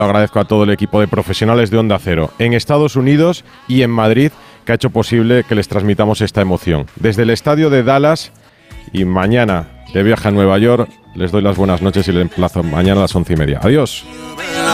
Agradezco a todo el equipo de profesionales de Onda Cero en Estados Unidos y en Madrid que ha hecho posible que les transmitamos esta emoción. Desde el estadio de Dallas y mañana de viaje a Nueva York, les doy las buenas noches y les emplazo mañana a las 11:30. Adiós.